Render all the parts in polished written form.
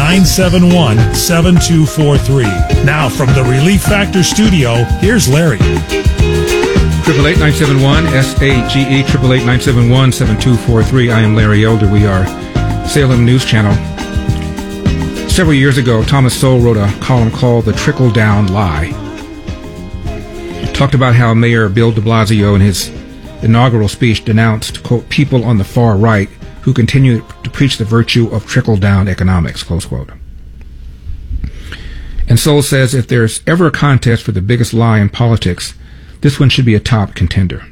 888-971-7243. Now from the Relief Factor studio, here's Larry. 888-971-SAGE, 888-971-7243. I am Larry Elder. We are Salem News Channel. Several years ago, Thomas Sowell wrote a column called The Trickle-Down Lie. Talked about how Mayor Bill de Blasio in his inaugural speech denounced, quote, people on the far right who continue to preach the virtue of trickle-down economics, close quote. And Sowell says if there's ever a contest for the biggest lie in politics, this one should be a top contender.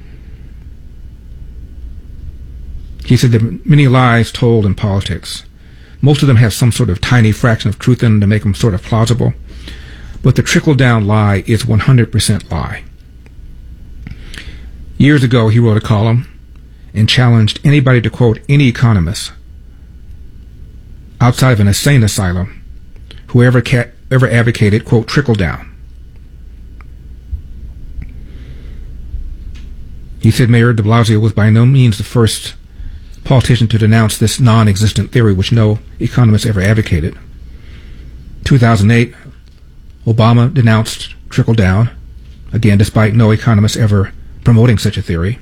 He said there are many lies told in politics. Most of them have some sort of tiny fraction of truth in them to make them sort of plausible. But the trickle-down lie is 100% lie. Years ago, he wrote a column and challenged anybody to quote any economist outside of an insane asylum who ever advocated, quote, trickle-down. He said Mayor de Blasio was by no means the first politician to denounce this non-existent theory, which no economist ever advocated. 2008, Obama denounced trickle-down, again, despite no economist ever promoting such a theory.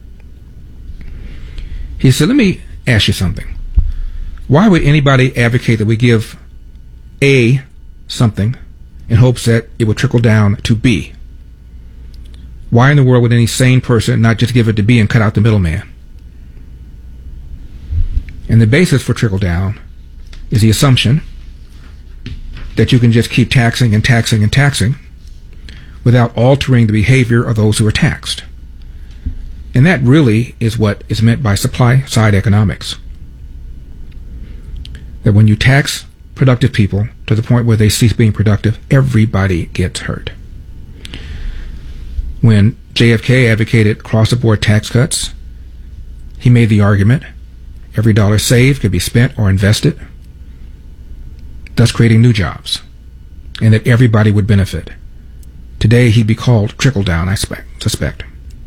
He said, let me ask you something. Why would anybody advocate that we give A something in hopes that it would trickle down to B? Why in the world would any sane person not just give it to B and cut out the middleman? And the basis for trickle-down is the assumption that you can just keep taxing and taxing and taxing without altering the behavior of those who are taxed. And that really is what is meant by supply-side economics. That when you tax productive people to the point where they cease being productive, everybody gets hurt. When JFK advocated across-the-board tax cuts, he made the argument every dollar saved could be spent or invested, thus creating new jobs, and that everybody would benefit. Today, he'd be called trickle-down, I suspect.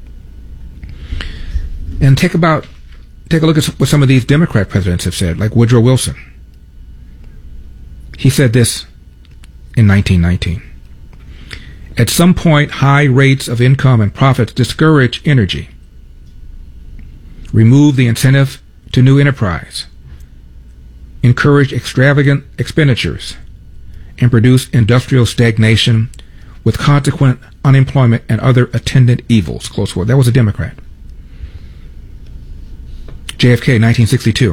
And take a look at what some of these Democrat presidents have said, like Woodrow Wilson. He said this in 1919. At some point, high rates of income and profits discourage energy, remove the incentive to new enterprise, encourage extravagant expenditures, and produce industrial stagnation with consequent unemployment and other attendant evils, close quote. That was a Democrat. JFK, 1962.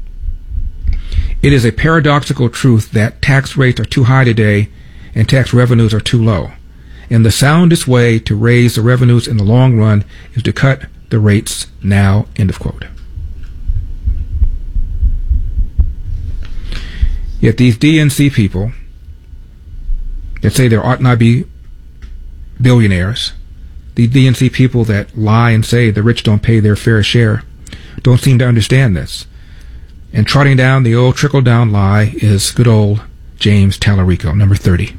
It is a paradoxical truth that tax rates are too high today and tax revenues are too low. And the soundest way to raise the revenues in the long run is to cut the rates now, end of quote. Yet these DNC people that say there ought not be billionaires, the DNC people that lie and say the rich don't pay their fair share, don't seem to understand this. And trotting down the old trickle-down lie is good old James Tallarico, number 30.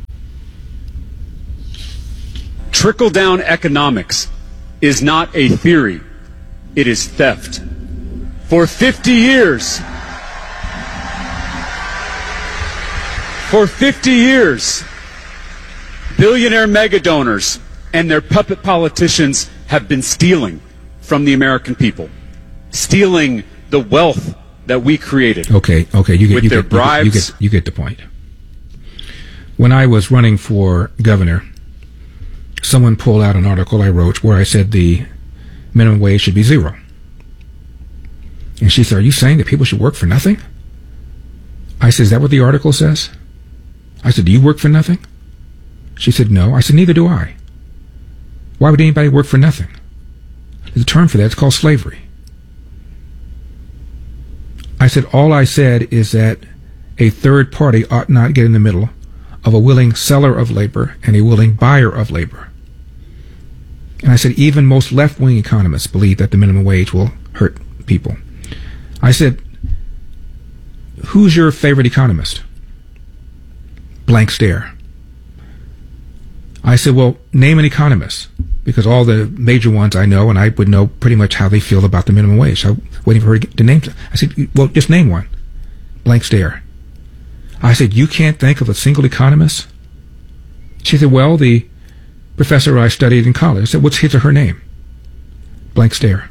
Trickle-down economics is not a theory. It is theft. For 50 years, billionaire megadonors and their puppet politicians have been stealing from the American people, stealing the wealth that we created. Okay, you get their bribes. You get the point. When I was running for governor, someone pulled out an article I wrote where I said the minimum wage should be $0. And she said, "Are you saying that people should work for nothing?" I said, "Is that what the article says?" I said, "Do you work for nothing?" She said, "No." I said, "Neither do I." Why would anybody work for nothing? There's a term for that. It's called slavery. I said, all I said is that a third party ought not get in the middle of a willing seller of labor and a willing buyer of labor. And I said, even most left-wing economists believe that the minimum wage will hurt people. I said, who's your favorite economist? Blank stare. I said, well, name an economist, because all the major ones I know, and I would know pretty much how they feel about the minimum wage. So waiting for her to name. I said, well, just name one. Blank stare. I said, you can't think of a single economist? She said, well, the professor I studied in college. I said, what's his or her name? Blank stare.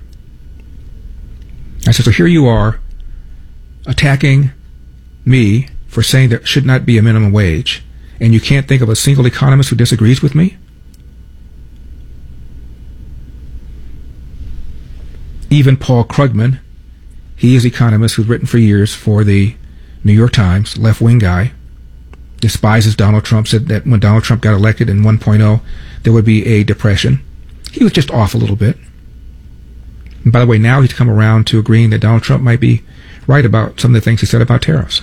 I said, so here you are attacking me for saying there should not be a minimum wage, and you can't think of a single economist who disagrees with me? Even Paul Krugman, he is an economist who's written for years for the New York Times, left-wing guy, despises Donald Trump, said that when Donald Trump got elected in 1.0, there would be a depression. He was just off a little bit. And by the way, now he's come around to agreeing that Donald Trump might be right about some of the things he said about tariffs.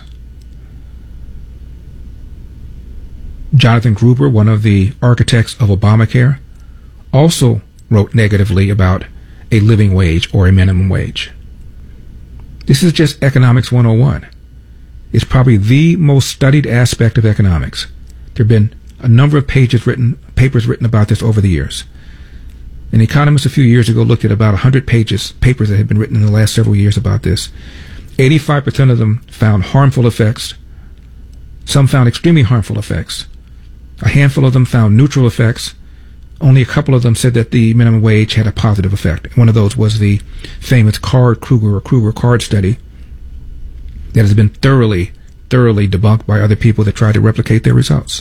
Jonathan Gruber, one of the architects of Obamacare, also wrote negatively about a living wage or a minimum wage. This is just economics 101. It's probably the most studied aspect of economics. There have been a number of papers written about this over the years. An economist a few years ago looked at about 100 papers that had been written in the last several years about this. 85% of them found harmful effects. Some found extremely harmful effects. A handful of them found neutral effects. Only a couple of them said that the minimum wage had a positive effect. One of those was the famous Kruger-Card study that has been thoroughly debunked by other people that try to replicate their results.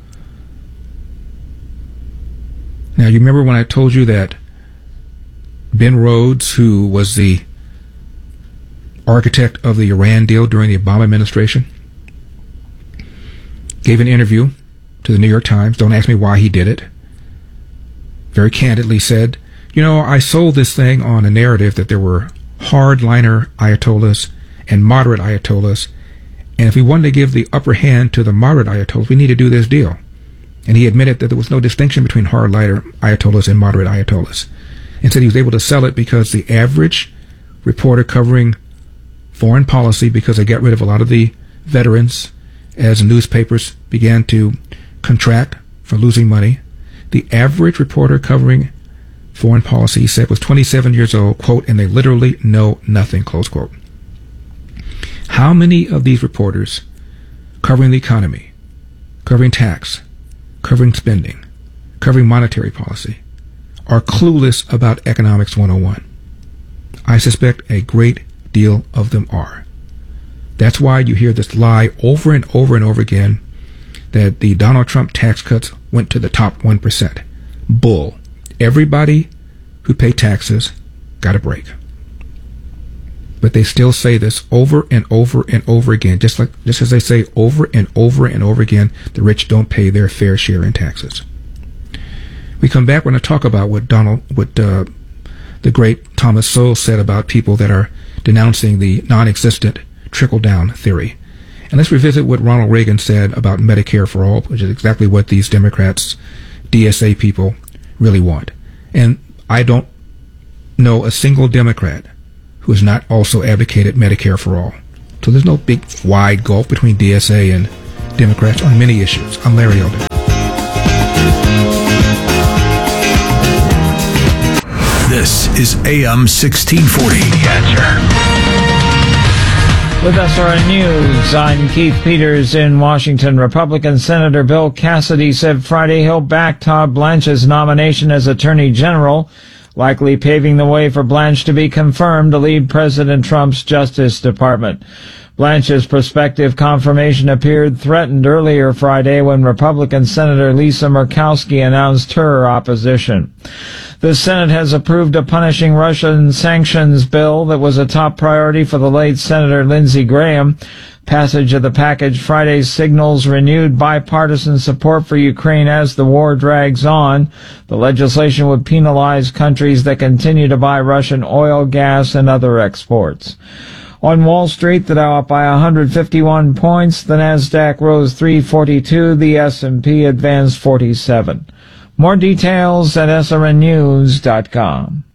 Now, you remember when I told you that Ben Rhodes, who was the architect of the Iran deal during the Obama administration, gave an interview to the New York Times. Don't ask me why he did it. Very candidly said, I sold this thing on a narrative that there were hardliner ayatollahs and moderate ayatollahs, and if we wanted to give the upper hand to the moderate ayatollahs, we need to do this deal. And he admitted that there was no distinction between hardliner ayatollahs and moderate ayatollahs, and said he was able to sell it because the average reporter covering foreign policy, because they got rid of a lot of the veterans as newspapers began to contract for losing money, the average reporter covering foreign policy, he said, was 27 years old, quote, and they literally know nothing, close quote. How many of these reporters covering the economy, covering tax, covering spending, covering monetary policy, are clueless about economics 101? I suspect a great deal of them are. That's why you hear this lie over and over and over again that the Donald Trump tax cuts went to the top 1%. Bull. Everybody who paid taxes got a break. But they still say this over and over and over again, just as they say over and over and over again, the rich don't pay their fair share in taxes. We come back, we're going to talk about what the great Thomas Sowell said about people that are denouncing the non-existent trickle-down theory. And let's revisit what Ronald Reagan said about Medicare for All, which is exactly what these Democrats, DSA people, really want. And I don't know a single Democrat who has not also advocated Medicare for All. So there's no big, wide gulf between DSA and Democrats on many issues. I'm Larry Elder. This is AM 1640. The Answer. With SRN News, I'm Keith Peters in Washington. Republican Senator Bill Cassidy said Friday he'll back Todd Blanche's nomination as Attorney General, likely paving the way for Blanche to be confirmed to lead President Trump's Justice Department. Blanche's prospective confirmation appeared threatened earlier Friday when Republican Senator Lisa Murkowski announced her opposition. The Senate has approved a punishing Russian sanctions bill that was a top priority for the late Senator Lindsey Graham. Passage of the package Friday signals renewed bipartisan support for Ukraine as the war drags on. The legislation would penalize countries that continue to buy Russian oil, gas, and other exports. On Wall Street, the Dow up by 151 points, the Nasdaq rose 342, the S&P advanced 47. More details at srnnews.com.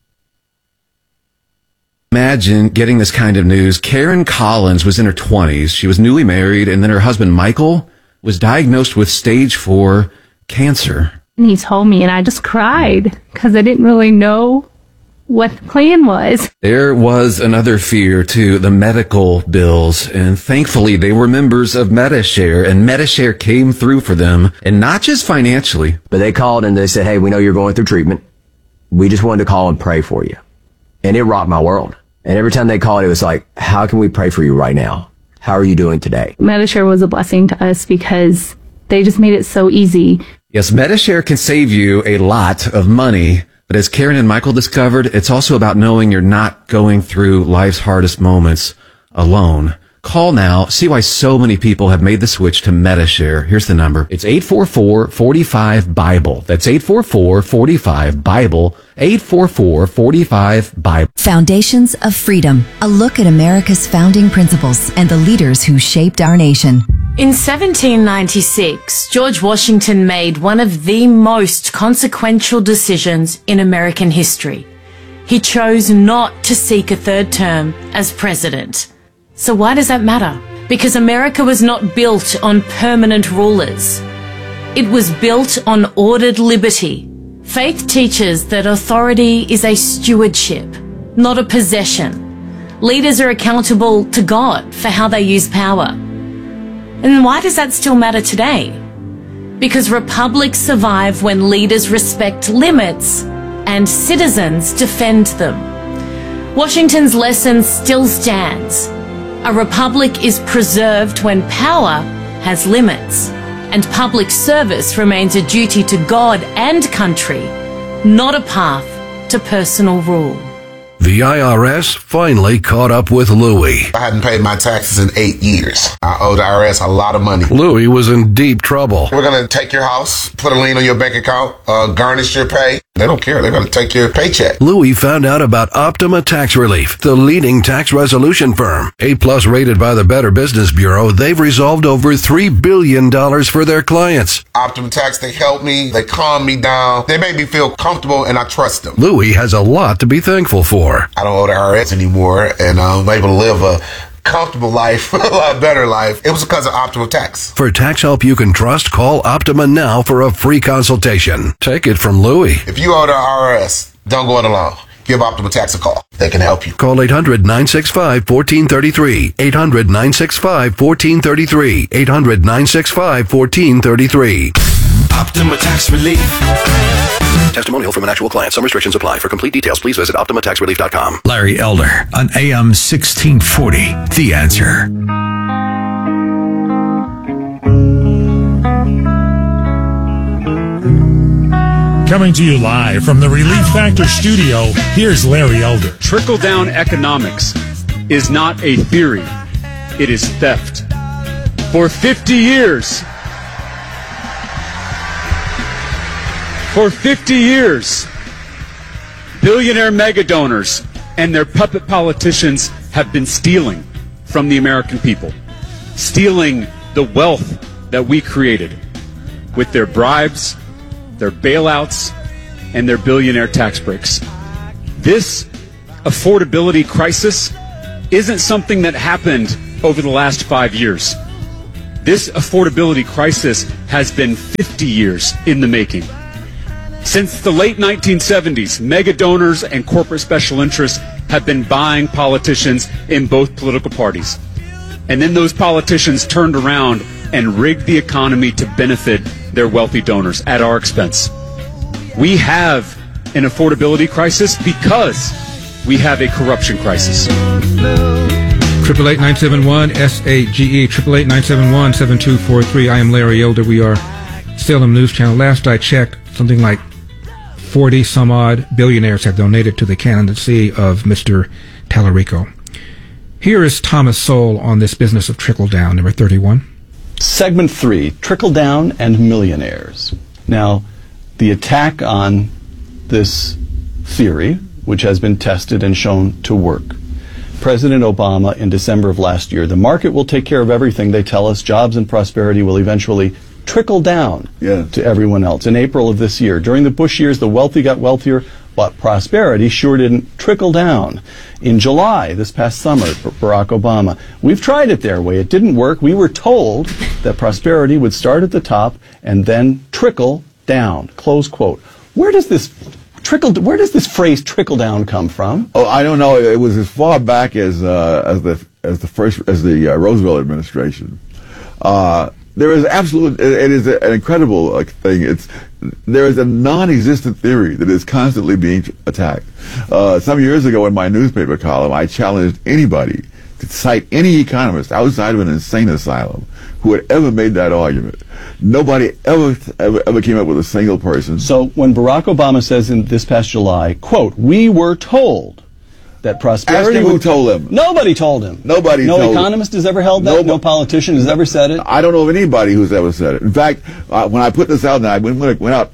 Imagine getting this kind of news. Karen Collins was in her 20s. She was newly married, and then her husband, Michael, was diagnosed with stage 4 cancer. And he told me, and I just cried because I didn't really know what the plan was. There was another fear too, the medical bills, and thankfully they were members of Medi-Share, and Medi-Share came through for them, and not just financially. But they called and they said, hey, we know you're going through treatment. We just wanted to call and pray for you. And it rocked my world. And every time they called, it was like, how can we pray for you right now? How are you doing today? Medi-Share was a blessing to us because they just made it so easy. Yes, Medi-Share can save you a lot of money, but as Karen and Michael discovered, it's also about knowing you're not going through life's hardest moments alone. Call now. See why so many people have made the switch to Medi-Share. Here's the number. It's 844-45-BIBLE. That's 844-45-BIBLE. 844-45-BIBLE. Foundations of Freedom. A look at America's founding principles and the leaders who shaped our nation. In 1796, George Washington made one of the most consequential decisions in American history. He chose not to seek a third term as president. So why does that matter? Because America was not built on permanent rulers. It was built on ordered liberty. Faith teaches that authority is a stewardship, not a possession. Leaders are accountable to God for how they use power. And why does that still matter today? Because republics survive when leaders respect limits and citizens defend them. Washington's lesson still stands. A republic is preserved when power has limits, and public service remains a duty to God and country, not a path to personal rule. The IRS finally caught up with Louie. I hadn't paid my taxes in 8 years. I owed the IRS a lot of money. Louie was in deep trouble. We're going to take your house, put a lien on your bank account, garnish your pay. They don't care. They're going to take your paycheck. Louie found out about Optima Tax Relief, the leading tax resolution firm. A-plus rated by the Better Business Bureau, they've resolved over $3 billion for their clients. Optima Tax, they help me. They calm me down. They make me feel comfortable, and I trust them. Louie has a lot to be thankful for. I don't owe the IRS anymore, and I'm able to live a comfortable life, a lot better life. It was because of Optima Tax. For tax help you can trust, call Optima now for a free consultation. Take it from Louie. If you owe the IRS, don't go it alone. Give Optima Tax a call. They can help you. Call 800-965-1433. 800-965-1433. 800-965-1433. Optima Tax Relief. Testimonial from an actual client. Some restrictions apply. For complete details, please visit OptimaTaxRelief.com. Larry Elder on AM 1640. The Answer. Coming to you live from the Relief Factor studio, here's Larry Elder. Trickle-down economics is not a theory. It is theft. For 50 years, billionaire mega donors and their puppet politicians have been stealing from the American people, stealing the wealth that we created with their bribes, their bailouts, and their billionaire tax breaks. This affordability crisis isn't something that happened over the last 5 years. This affordability crisis has been 50 years in the making. Since the late 1970s, mega donors and corporate special interests have been buying politicians in both political parties. And then those politicians turned around and rigged the economy to benefit their wealthy donors at our expense. We have an affordability crisis because we have a corruption crisis. 888-971-SAGE, 888-971-7243. I am Larry Elder. We are Salem News Channel. Last I checked, something like 40 some odd billionaires have donated to the candidacy of Mr. Tallarico. Here is Thomas Sowell on this business of trickle down, number 31. Segment 3, trickle down and millionaires. Now, the attack on this theory, which has been tested and shown to work. President Obama in December of last year, the market will take care of everything, they tell us. Jobs and prosperity will eventually trickle down to everyone else. In April of this year, during the Bush years, the wealthy got wealthier, but prosperity sure didn't trickle down. In July, this past summer, Barack Obama, we've tried it their way. It didn't work. We were told that prosperity would start at the top and then trickle down. Close quote. Where does this Where does this phrase trickle down come from? Oh, I don't know. It was as far back as the Roosevelt administration. There is it is an incredible thing. There is a non-existent theory that is constantly being attacked. Some years ago in my newspaper column, I challenged anybody to cite any economist outside of an insane asylum who had ever made that argument. Nobody ever came up with a single person. So when Barack Obama says in this past July, quote, "We were told that prosperity..." Ask him who told him. Nobody told him. No economist has ever held that. No politician has ever said it. I don't know of anybody who's ever said it. In fact, when I put this out, and I went out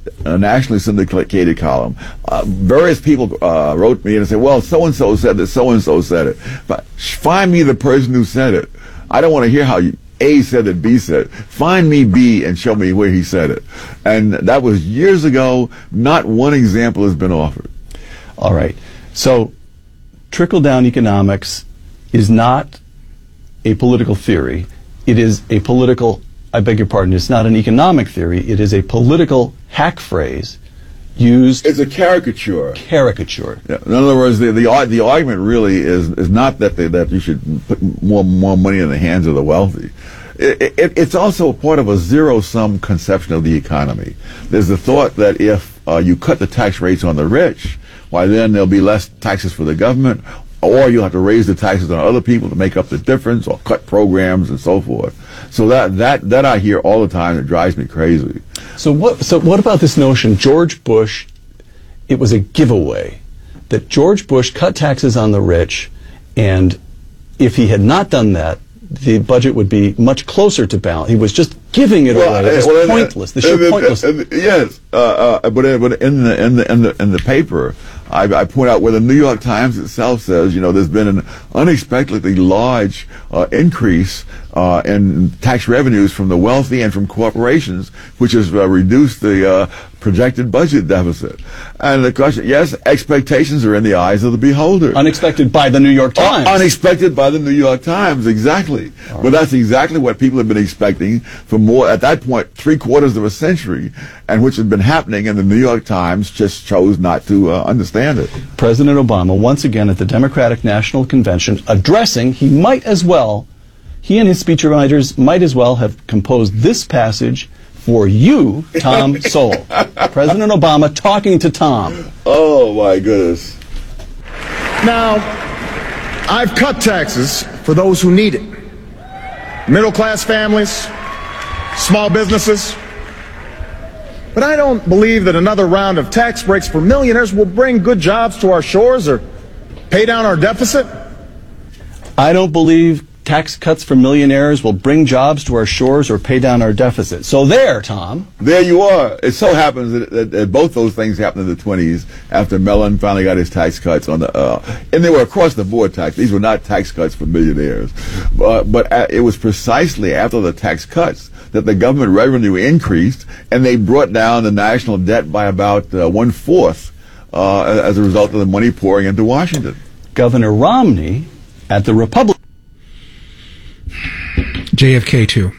a nationally syndicated column, various people wrote me and said, "Well, so and so said this, so and so said it." But find me the person who said it. I don't want to hear how A said that B said it. Find me B and show me where he said it. And that was years ago. Not one example has been offered. All right. So trickle-down economics is not a political theory. It is a political, I beg your pardon, it's not an economic theory. It is a political hack phrase used... It's a caricature. Caricature. Yeah. In other words, the argument really is not that you should put more money in the hands of the wealthy. It's also part of a zero-sum conception of the economy. There's the thought that if you cut the tax rates on the rich, why then there'll be less taxes for the government, or you'll have to raise the taxes on other people to make up the difference, or cut programs and so forth. So that I hear all the time. It drives me crazy. So what about this notion, George Bush, it was a giveaway, that George Bush cut taxes on the rich, and if he had not done that, the budget would be much closer to balance. He was just giving it away. It was pointless. The sheer pointlessness. Yes, but in the paper, I point out where the New York Times itself says, there's been an unexpectedly large increase in tax revenues from the wealthy and from corporations, which has reduced the projected budget deficit. And the question, yes, expectations are in the eyes of the beholder. Unexpected by the New York Times. Unexpected by the New York Times, exactly. Right. But that's exactly what people have been expecting for more, at that point, 3/4 of a century, and which has been happening, and the New York Times just chose not to understand it. President Obama, once again at the Democratic National Convention, addressing, he and his speechwriters might as well have composed this passage for you, Tom Sowell. President Obama talking to Tom. Oh, my goodness. Now, I've cut taxes for those who need it. Middle-class families, small businesses. But I don't believe that another round of tax breaks for millionaires will bring good jobs to our shores or pay down our deficit. I don't believe tax cuts for millionaires will bring jobs to our shores or pay down our deficit. So there, Tom. There you are. It so happens that both those things happened in the 20s after Mellon finally got his tax cuts on and they were across the board tax. These were not tax cuts for millionaires. But it was precisely after the tax cuts that the government revenue increased, and they brought down the national debt by about 1/4 as a result of the money pouring into Washington. Governor Romney at the Republican. JFK, too.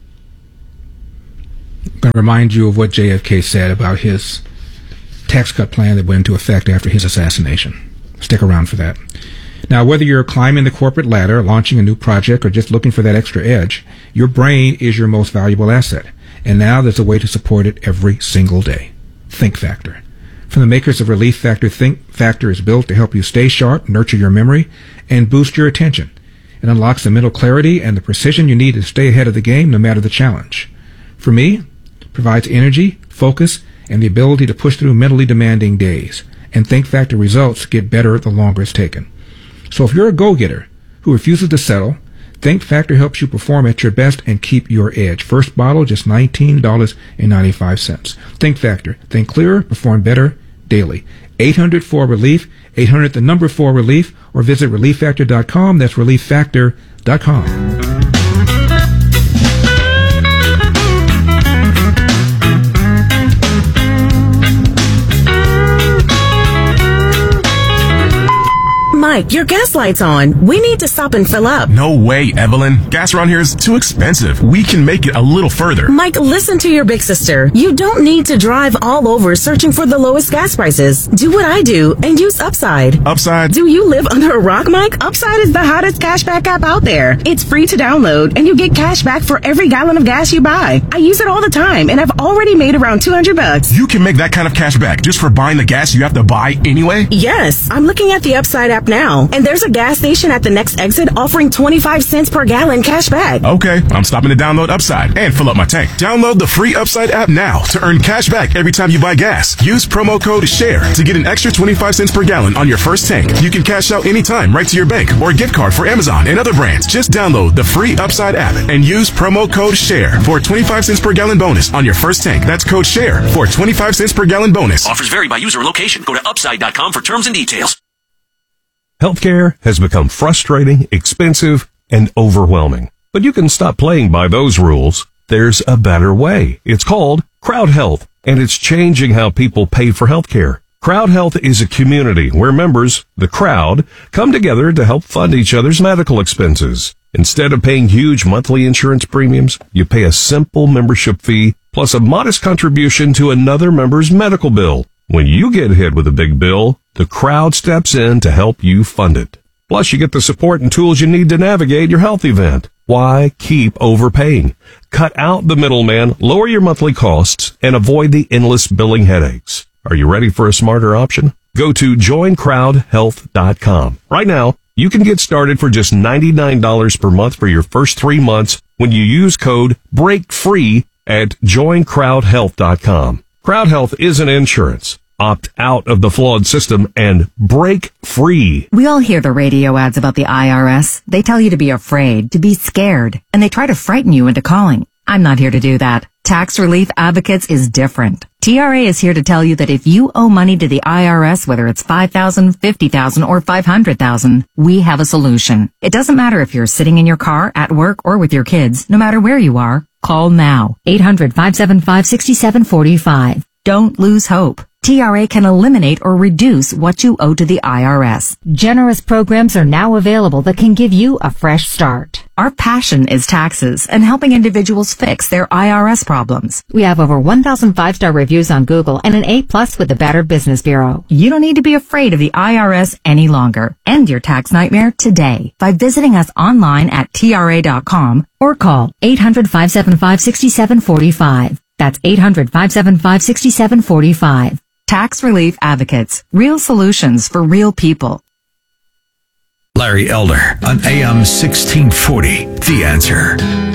I'm going to remind you of what JFK said about his tax cut plan that went into effect after his assassination. Stick around for that. Now, whether you're climbing the corporate ladder, launching a new project, or just looking for that extra edge, your brain is your most valuable asset. And now there's a way to support it every single day. Think Factor. From the makers of Relief Factor, Think Factor is built to help you stay sharp, nurture your memory, and boost your attention. It unlocks the mental clarity and the precision you need to stay ahead of the game no matter the challenge. For me, it provides energy, focus, and the ability to push through mentally demanding days. And Think Factor results get better the longer it's taken. So if you're a go-getter who refuses to settle, Think Factor helps you perform at your best and keep your edge. First bottle, just $19.95. Think Factor. Think clearer, perform better daily. 800-4-RELIEF, 800-4-RELIEF, or visit ReliefFactor.com. That's ReliefFactor.com. Mike, your gas light's on. We need to stop and fill up. No way, Evelyn. Gas around here is too expensive. We can make it a little further. Mike, listen to your big sister. You don't need to drive all over searching for the lowest gas prices. Do what I do and use Upside. Upside? Do you live under a rock, Mike? Upside is the hottest cashback app out there. It's free to download, and you get cash back for every gallon of gas you buy. I use it all the time, and I've already made around $200. You can make that kind of cash back just for buying the gas you have to buy anyway? Yes, I'm looking at the Upside app now, and there's a gas station at the next exit offering 25 cents per gallon cash back. Okay, I'm stopping to download Upside and fill up my tank. Download the free Upside app now to earn cash back every time you buy gas. Use promo code SHARE to get an extra 25 cents per gallon on your first tank. You can cash out anytime right to your bank or gift card for Amazon and other brands. Just download the free Upside app and use promo code SHARE for a 25 cents per gallon bonus on your first tank. That's code SHARE for a 25 cents per gallon bonus. Offers vary by user and location. Go to upside.com for terms and details. Healthcare has become frustrating, expensive, and overwhelming. But you can stop playing by those rules. There's a better way. It's called Crowd Health, and it's changing how people pay for healthcare. Crowd Health is a community where members, the crowd, come together to help fund each other's medical expenses. Instead of paying huge monthly insurance premiums, you pay a simple membership fee plus a modest contribution to another member's medical bill. When you get hit with a big bill, the crowd steps in to help you fund it. Plus, you get the support and tools you need to navigate your health event. Why keep overpaying? Cut out the middleman, lower your monthly costs, and avoid the endless billing headaches. Are you ready for a smarter option? Go to joincrowdhealth.com. Right now, you can get started for just $99 per month for your first 3 months when you use code BREAKFREE at joincrowdhealth.com. Crowd Health isn't insurance. Opt out of the flawed system and break free. We all hear the radio ads about the IRS. They tell you to be afraid, to be scared, and they try to frighten you into calling. I'm not here to do that. Tax Relief Advocates is different. TRA is here to tell you that if you owe money to the IRS, whether it's $5,000, $50,000, or $500,000, we have a solution. It doesn't matter if you're sitting in your car, at work, or with your kids. No matter where you are, call now. 800-575-6745. Don't lose hope. TRA can eliminate or reduce what you owe to the IRS. Generous programs are now available that can give you a fresh start. Our passion is taxes and helping individuals fix their IRS problems. We have over 1,000 5-star reviews on Google and an A+ with the Better Business Bureau. You don't need to be afraid of the IRS any longer. End your tax nightmare today by visiting us online at TRA.com or call 800-575-6745. That's 800-575-6745. Tax Relief Advocates. Real solutions for real people. Larry Elder on AM 1640. The Answer.